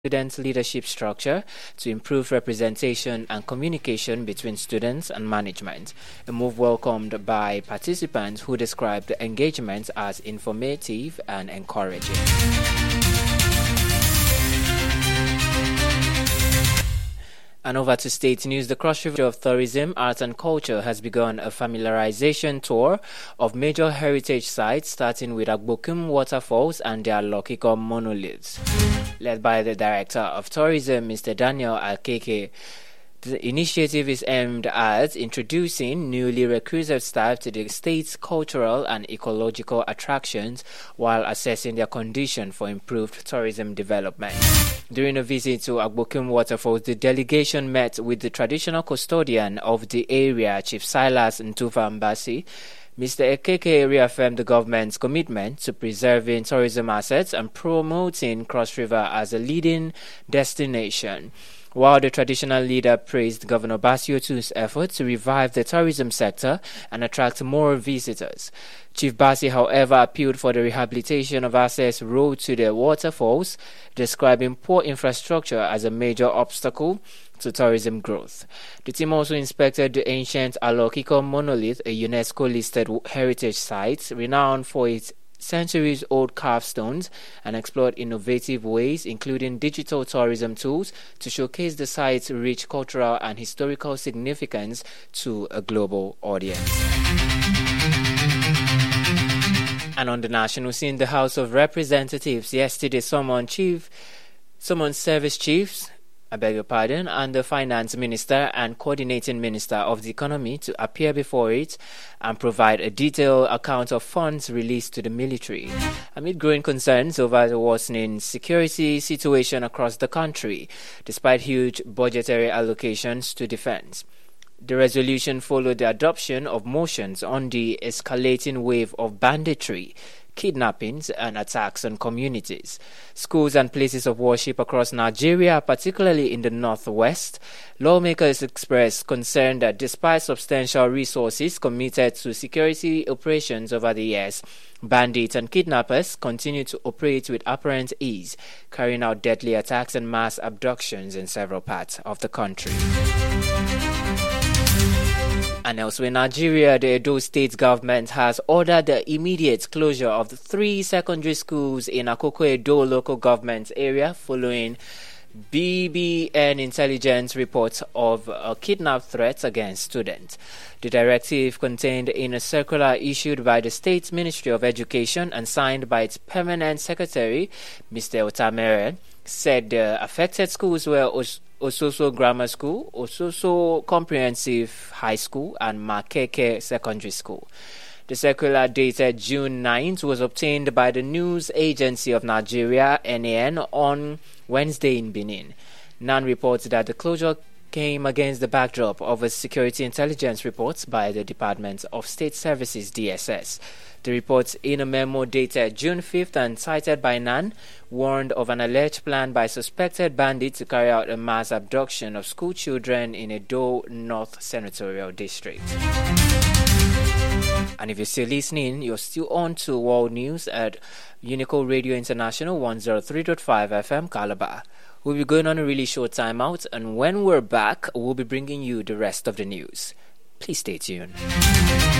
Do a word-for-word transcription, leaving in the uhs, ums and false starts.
student leadership structure to improve representation and communication between students and management, a move welcomed by participants who described the engagement as informative and encouraging. And over to state news, the Cross River of Tourism, Arts and Culture has begun a familiarization tour of major heritage sites, starting with Agbokum Waterfalls and their Lokiko monoliths. Led by the Director of Tourism, Mister Daniel Alkeke, the initiative is aimed at introducing newly recruited staff to the state's cultural and ecological attractions while assessing their condition for improved tourism development. During a visit to Agbokum Waterfalls, the delegation met with the traditional custodian of the area, Chief Silas Ntuva Mbasi. Mister Ekeke reaffirmed the government's commitment to preserving tourism assets and promoting Cross River as a leading destination, while the traditional leader praised Governor Basiotu's efforts to revive the tourism sector and attract more visitors. Chief Basi, however, appealed for the rehabilitation of access road to the waterfalls, describing poor infrastructure as a major obstacle to tourism growth. The team also inspected the ancient Alokiko monolith, a UNESCO-listed heritage site renowned for its centuries-old carved stones, and explored innovative ways, including digital tourism tools, to showcase the site's rich cultural and historical significance to a global audience. And on the national scene, the House of Representatives yesterday summoned chief, summoned service chiefs, I beg your pardon, and the Finance Minister and Coordinating Minister of the Economy to appear before it and provide a detailed account of funds released to the military, amid growing concerns over the worsening security situation across the country, despite huge budgetary allocations to defense. The resolution followed the adoption of motions on the escalating wave of banditry, kidnappings and attacks on communities. Schools and places of worship across Nigeria, particularly in the northwest, lawmakers expressed concern that despite substantial resources committed to security operations over the years, bandits and kidnappers continue to operate with apparent ease, carrying out deadly attacks and mass abductions in several parts of the country. And elsewhere in Nigeria, the Edo State government has ordered the immediate closure of the three secondary schools in Akoko Edo local government area following B B N intelligence reports of a kidnap threat against students. The directive, contained in a circular issued by the State Ministry of Education and signed by its permanent secretary, Mister Otamere, said the affected schools were Ososo Grammar School, Ososo Comprehensive High School, and Makeke Secondary School. The circular dated June ninth was obtained by the News Agency of Nigeria, N A N, on Wednesday in Benin. Nan reports that the closure came against the backdrop of a security intelligence report by the Department of State Services, D S S. The report, in a memo dated June fifth and cited by Nan, warned of an alleged plan by suspected bandits to carry out a mass abduction of school children in Edo North Senatorial District. And if you're still listening, you're still on to World News at Unico Radio International one oh three point five F M Calabar. We'll be going on a really short timeout, and when we're back, we'll be bringing you the rest of the news. Please stay tuned.